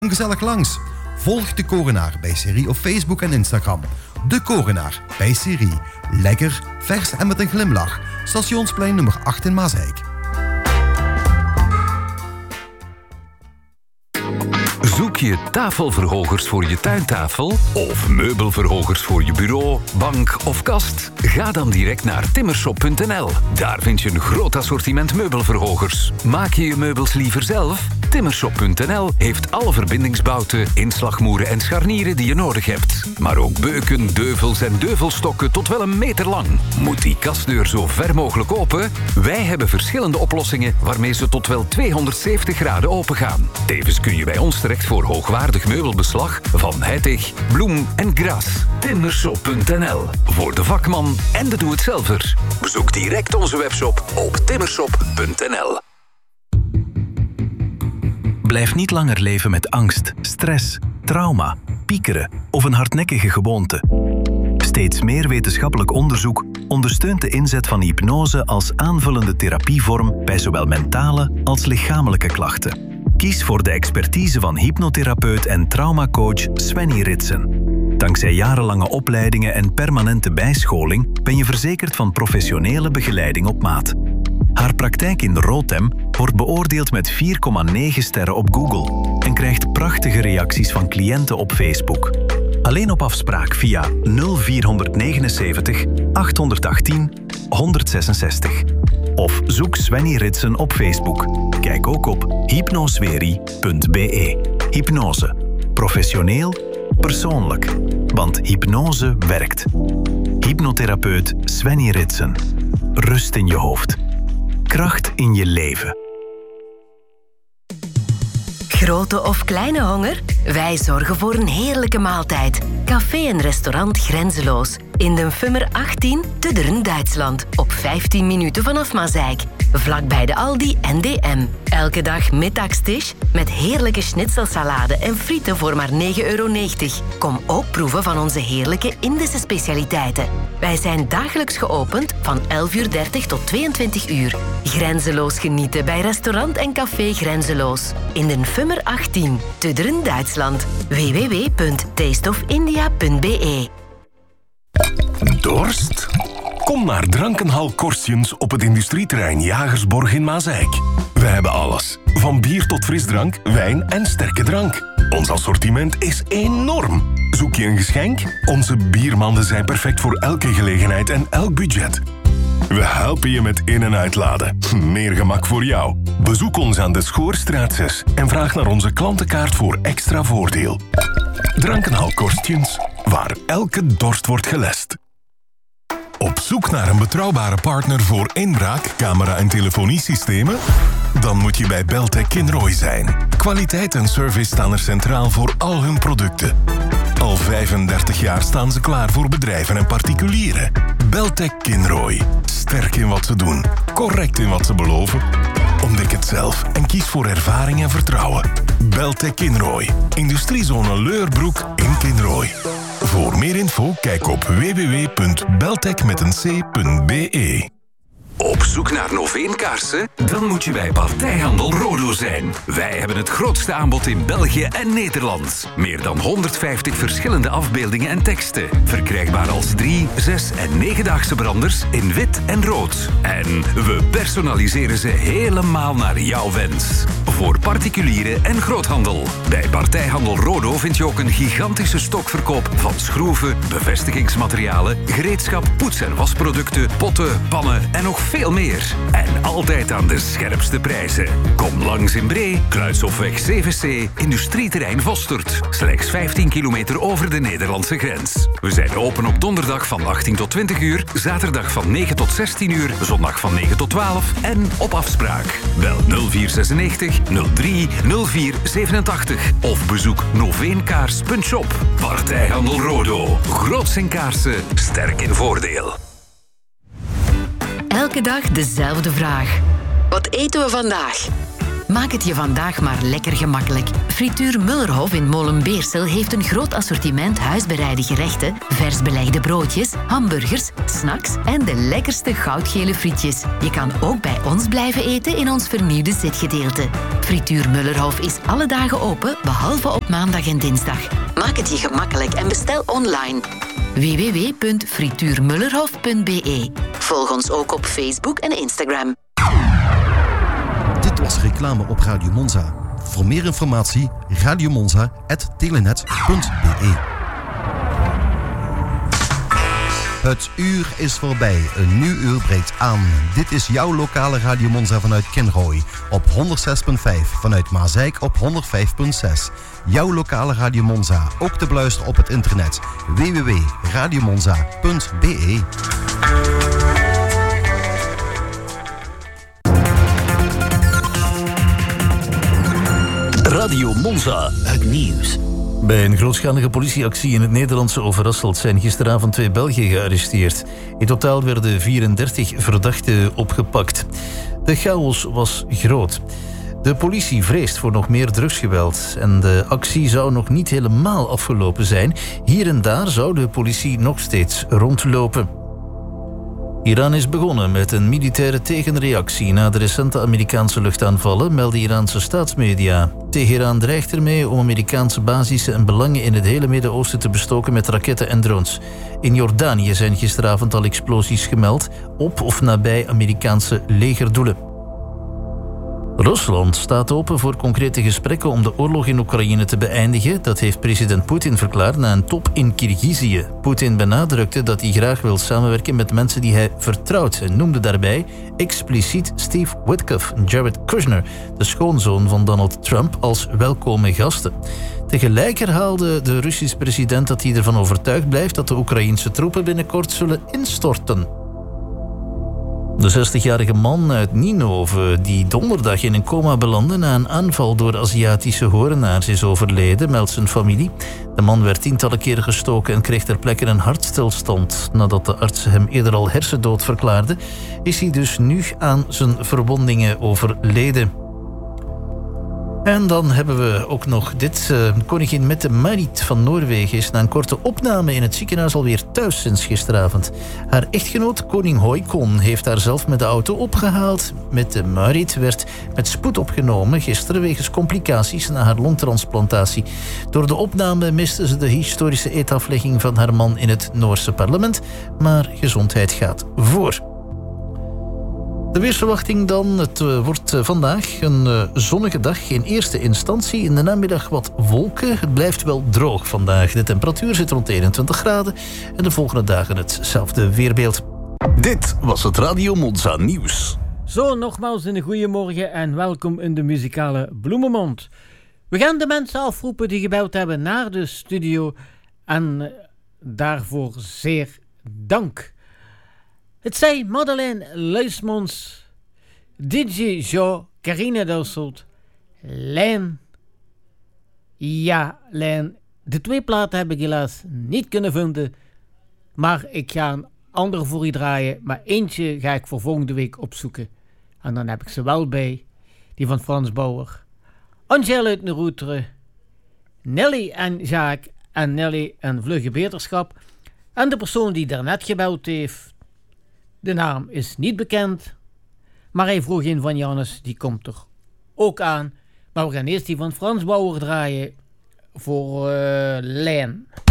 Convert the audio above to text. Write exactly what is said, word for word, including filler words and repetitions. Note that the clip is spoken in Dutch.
gezellig langs. Volg De Korenaar bij Serie op Facebook en Instagram. De Korenaar bij Serie. Lekker, vers en met een glimlach. Stationsplein nummer acht in Maaseik. Zoek je tafelverhogers voor je tuintafel? Of meubelverhogers voor je bureau, bank of kast? Ga dan direct naar timmershop punt n l. Daar vind je een groot assortiment meubelverhogers. Maak je je meubels liever zelf? timmershop punt n l heeft alle verbindingsbouten, inslagmoeren en scharnieren die je nodig hebt. Maar ook beuken, deuvels en deuvelstokken tot wel een meter lang. Moet die kastdeur zo ver mogelijk open? Wij hebben verschillende oplossingen waarmee ze tot wel tweehonderdzeventig graden open gaan. Tevens kun je bij ons terecht voor hoogwaardig meubelbeslag van Heitig, Bloem en Gras. timmershop punt n l. Voor de vakman en de doe-het-zelver. Bezoek direct onze webshop op timmershop punt n l. Blijf niet langer leven met angst, stress, trauma, piekeren of een hardnekkige gewoonte. Steeds meer wetenschappelijk onderzoek ondersteunt de inzet van hypnose als aanvullende therapievorm bij zowel mentale als lichamelijke klachten. Kies voor de expertise van hypnotherapeut en traumacoach Svenny Ritsen. Dankzij jarenlange opleidingen en permanente bijscholing ben je verzekerd van professionele begeleiding op maat. Haar praktijk in Rotem wordt beoordeeld met vier komma negen sterren op Google en krijgt prachtige reacties van cliënten op Facebook. Alleen op afspraak via nul vier negenenzeventig achthonderdachttien honderdzesenzestig. Of zoek Svenny Ritsen op Facebook. Kijk ook op hypnosweri punt b e. Hypnose. Professioneel, persoonlijk. Want hypnose werkt. Hypnotherapeut Svenny Ritsen. Rust in je hoofd. Kracht in je leven. Grote of kleine honger? Wij zorgen voor een heerlijke maaltijd. Café en restaurant Grenzeloos. In de Fummer achttien, te Dern, Duitsland. Op vijftien minuten vanaf Maaseik. Vlakbij de Aldi en D M. Elke dag middagstisch met heerlijke schnitzelsalade en frieten voor maar negen euro negentig. Kom ook proeven van onze heerlijke Indische specialiteiten. Wij zijn dagelijks geopend van elf uur dertig tot tweeëntwintig uur. Grenzeloos genieten bij restaurant en café Grenzeloos. In de Fummer achttien, te Dern, Duitsland. w w w punt taste of india punt b e. Dorst? Kom naar Drankenhal Korstjens op het industrieterrein Jagersborg in Maaseik. We hebben alles. Van bier tot frisdrank, wijn en sterke drank. Ons assortiment is enorm. Zoek je een geschenk? Onze biermanden zijn perfect voor elke gelegenheid en elk budget. We helpen je met in- en uitladen. Meer gemak voor jou. Bezoek ons aan de Schoorstraat zes en vraag naar onze klantenkaart voor extra voordeel. Drankenhal Korstjens, waar elke dorst wordt gelest. Op zoek naar een betrouwbare partner voor inbraak, camera- en telefoniesystemen? Dan moet je bij Beltec Kinrooi zijn. Kwaliteit en service staan er centraal voor al hun producten. Al vijfendertig jaar staan ze klaar voor bedrijven en particulieren. Beltec Kinrooi. Sterk in wat ze doen. Correct in wat ze beloven. Ontdek het zelf en kies voor ervaring en vertrouwen. Beltec Kinrooi. Industriezone Leurbroek in Kinrooi. Voor meer info kijk op w w w punt beltec met een c punt b e. Op zoek naar Noveenkaarsen? Dan moet je bij Partijhandel Rodo zijn. Wij hebben het grootste aanbod in België en Nederland. Meer dan honderdvijftig verschillende afbeeldingen en teksten. Verkrijgbaar als drie, zes en negendaagse branders in wit en rood. En we personaliseren ze helemaal naar jouw wens. Voor particulieren en groothandel. Bij Partijhandel Rodo vind je ook een gigantische stokverkoop van schroeven, bevestigingsmaterialen, gereedschap, poets- en wasproducten, potten, pannen en nog veel meer. En altijd aan de scherpste prijzen. Kom langs in Bree, Kruishofweg zeven C, Industrieterrein Vostert. Slechts vijftien kilometer over de Nederlandse grens. We zijn open op donderdag van achttien tot twintig uur, zaterdag van negen tot zestien uur, zondag van negen tot twaalf en op afspraak. Bel nul vier zesennegentig nul drie nul vier zevenentachtig of bezoek noveenkaars punt shop. Partijhandel Rodo. Groots in kaarsen, sterk in voordeel. Elke dag dezelfde vraag. Wat eten we vandaag? Maak het je vandaag maar lekker gemakkelijk. Frituur Mullerhof in Molenbeersel heeft een groot assortiment huisbereide gerechten, vers belegde broodjes, hamburgers, snacks en de lekkerste goudgele frietjes. Je kan ook bij ons blijven eten in ons vernieuwde zitgedeelte. Frituur Mullerhof is alle dagen open, behalve op maandag en dinsdag. Maak het je gemakkelijk en bestel online. w w w punt frituurmullerhof punt b e. Volg ons ook op Facebook en Instagram. Dit was reclame op Radio Monza. Voor meer informatie radiomonza punt telenet punt b e. Het uur is voorbij. Een nieuw uur breekt aan. Dit is jouw lokale Radio Monza vanuit Kinrooi. Op honderdzes komma vijf. Vanuit Maasijk op honderdvijf komma zes. Jouw lokale Radio Monza. Ook te beluisteren op het internet. w w w punt radiomonza punt b e. Radio Monza. Het nieuws. Bij een grootschalige politieactie in het Nederlandse Overasselt zijn gisteravond twee Belgen gearresteerd. In totaal werden vierendertig verdachten opgepakt. De chaos was groot. De politie vreest voor nog meer drugsgeweld en de actie zou nog niet helemaal afgelopen zijn. Hier en daar zou de politie nog steeds rondlopen. Iran is begonnen met een militaire tegenreactie na de recente Amerikaanse luchtaanvallen, melden Iraanse staatsmedia. Teheran dreigt ermee om Amerikaanse basissen en belangen in het hele Midden-Oosten te bestoken met raketten en drones. In Jordanië zijn gisteravond al explosies gemeld op of nabij Amerikaanse legerdoelen. Rusland staat open voor concrete gesprekken om de oorlog in Oekraïne te beëindigen. Dat heeft president Poetin verklaard na een top in Kirgizië. Poetin benadrukte dat hij graag wil samenwerken met mensen die hij vertrouwt en noemde daarbij expliciet Steve Witkoff en Jared Kushner, de schoonzoon van Donald Trump, als welkome gasten. Tegelijk herhaalde de Russische president dat hij ervan overtuigd blijft dat de Oekraïense troepen binnenkort zullen instorten. De zestigjarige man uit Ninove, die donderdag in een coma belandde na een aanval door Aziatische horenaars, is overleden, meldt zijn familie. De man werd tientallen keren gestoken en kreeg ter plekke een hartstilstand. Nadat de arts hem eerder al hersendood verklaarde, is hij dus nu aan zijn verwondingen overleden. En dan hebben we ook nog dit. Uh, koningin Mette-Marit van Noorwegen is na een korte opname in het ziekenhuis alweer thuis sinds gisteravond. Haar echtgenoot koning Haakon heeft haar zelf met de auto opgehaald. Mette-Marit werd met spoed opgenomen gisteren wegens complicaties na haar longtransplantatie. Door de opname miste ze de historische eetaflegging van haar man in het Noorse parlement, maar gezondheid gaat voor. De weersverwachting dan. Het uh, wordt uh, vandaag een uh, zonnige dag in eerste instantie. In de namiddag wat wolken. Het blijft wel droog vandaag. De temperatuur zit rond eenentwintig graden. En de volgende dagen hetzelfde weerbeeld. Dit was het Radio Monza nieuws. Zo, nogmaals een goeiemorgen en welkom in de muzikale Bloemenmond. We gaan de mensen afroepen die gebeld hebben naar de studio. En uh, daarvoor zeer dank. Het zijn Madeleine Luismans, D J Jo, Carina Dusselt, Lijn. Ja, Lijn. De twee platen heb ik helaas niet kunnen vinden. Maar ik ga een andere voor je draaien. Maar eentje ga ik voor volgende week opzoeken. En dan heb ik ze wel bij. Die van Frans Bauer. Angèle uit Neroutre. Nelly en Jacques. En Nelly en Vlugge Beterschap. En de persoon die daarnet gebeld heeft. De naam is niet bekend, maar hij vroeg in van Jannes, die komt er ook aan. Maar we gaan eerst die van Frans Bauer draaien voor uh, Lijn.